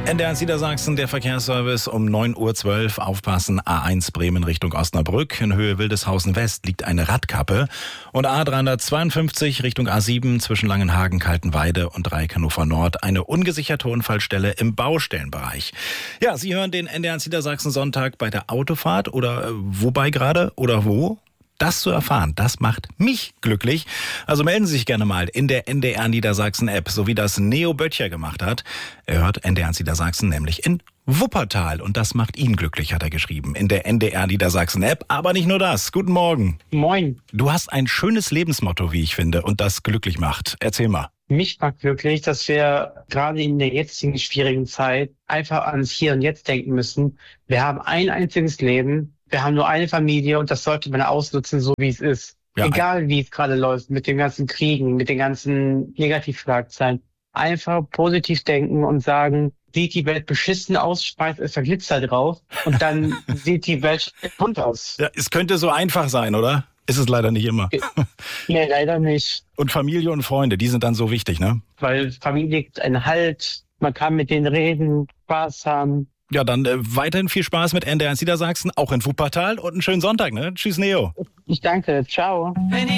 NDR Niedersachsen, der Verkehrsservice um 9:12 Uhr. Aufpassen, A1 Bremen Richtung Osnabrück. In Höhe Wildeshausen West liegt eine Radkappe. Und A352 Richtung A7 zwischen Langenhagen, Kaltenweide und Dreieck Hannover Nord. Eine ungesicherte Unfallstelle im Baustellenbereich. Ja, Sie hören den NDR Niedersachsen Sonntag bei der Autofahrt oder wobei gerade oder wo? Das zu erfahren, das macht mich glücklich. Also melden Sie sich gerne mal in der NDR Niedersachsen App, so wie das Neo Böttcher gemacht hat. Er hört NDR Niedersachsen nämlich in Wuppertal und das macht ihn glücklich, hat er geschrieben, in der NDR Niedersachsen App. Aber nicht nur das. Guten Morgen. Moin. Du hast ein schönes Lebensmotto, wie ich finde, und das glücklich macht. Erzähl mal. Mich macht glücklich, dass wir gerade in der jetzigen schwierigen Zeit einfach ans Hier und Jetzt denken müssen. Wir haben ein einziges Leben. Wir haben nur eine Familie und das sollte man ausnutzen, so wie es ist. Ja, egal wie es gerade läuft, mit den ganzen Kriegen, mit den ganzen Negativschlagzeilen. Einfach positiv denken und sagen, sieht die Welt beschissen aus, schmeißt es Glitzer drauf und dann sieht die Welt bunt aus. Ja, es könnte so einfach sein, oder? Ist es leider nicht immer. Nee, leider nicht. Und Familie und Freunde, die sind dann so wichtig, ne? Weil Familie gibt einen Halt, man kann mit denen reden, Spaß haben. Ja, dann weiterhin viel Spaß mit NDR Niedersachsen, auch in Wuppertal und einen schönen Sonntag, ne? Tschüss, Neo. Ich danke, ciao.